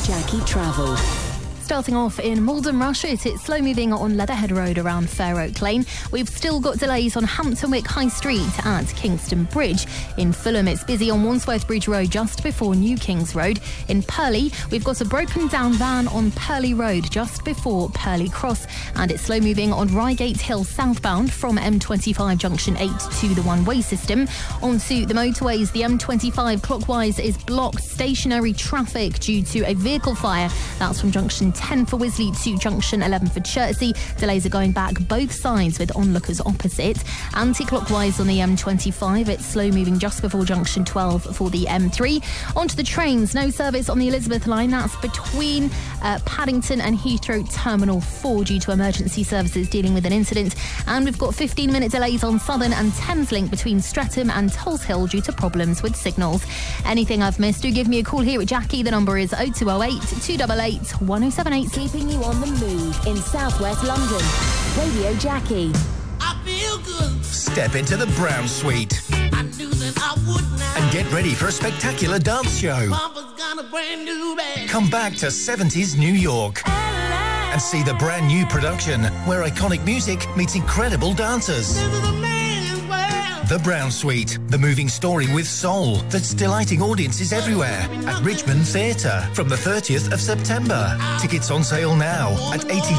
Jackie Travel. Starting off in Malden Rush, it's slow moving on Leatherhead Road around Fair Oak Lane. We've still got delays on Hampton Wick High Street at Kingston Bridge. In Fulham, it's busy on Wandsworth Bridge Road just before New Kings Road. In Purley, we've got a broken down van on Purley Road just before Purley Cross. And it's slow moving on Reigate Hill southbound from M25 Junction 8 to the one-way system. Onto the motorways, the M25 clockwise is blocked stationary traffic due to a vehicle fire. That's from Junction 10 for Wisley to Junction 11 for Chertsey. Delays are going back both sides with onlookers opposite. Anti-clockwise on the M25, it's slow moving just before Junction 12 for the M3. Onto the trains, no service on the Elizabeth line. That's between Paddington and Heathrow Terminal 4 due to emergency services dealing with an incident. And we've got 15-minute delays on Southern and Thames Link between Streatham and Tulse Hill due to problems with signals. Anything I've missed, do give me a call here at Jackie. The number is 0208 288 1078. Keeping you on the move in southwest London. Radio Jackie. I feel good. Step into the Brown Suite I knew that I would now. and get ready for a spectacular dance show. Papa's got a brand new bag. Come back to 70s New York and see the brand new production where iconic music meets incredible dancers. This is a man's world. The Brown Suite, the moving story with soul that's delighting audiences everywhere at Richmond Theatre from the 30th of September. Tickets on sale now at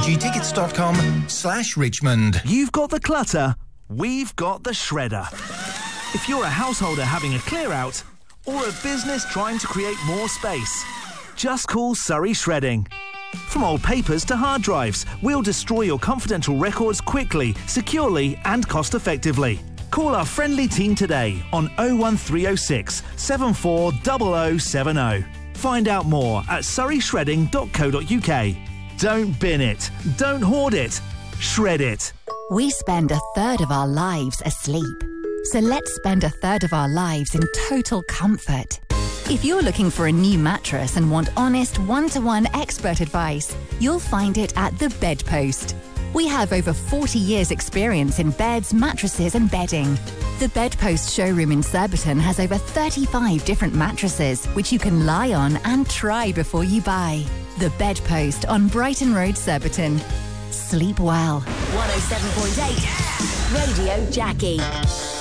atgtickets.com/Richmond. You've got the clutter, we've got the shredder. If you're a householder having a clear out or a business trying to create more space, just call Surrey Shredding. From old papers to hard drives, we'll destroy your confidential records quickly, securely and cost effectively. Call our friendly team today on 01306 740070. Find out more at surreyshredding.co.uk. Don't bin it, don't hoard it, shred it. We spend a third of our lives asleep. So let's spend a third of our lives in total comfort. If you're looking for a new mattress and want honest, one-to-one expert advice, you'll find it at The Bedpost. We have over 40 years' experience in beds, mattresses and bedding. The Bedpost showroom in Surbiton has over 35 different mattresses, which you can lie on and try before you buy. The Bedpost on Brighton Road, Surbiton. Sleep well. 107.8 Radio Jackie.